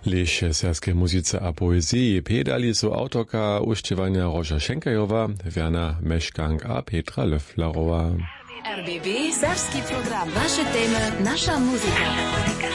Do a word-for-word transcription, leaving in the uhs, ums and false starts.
Lež serbskiej muzyce a poezji pedali su autorka uśpiewania Roža Šenkajowa, Werner Meškank a Petra Löfflerowa. R B B, serbski program. Wasze temy, nasza muzyka.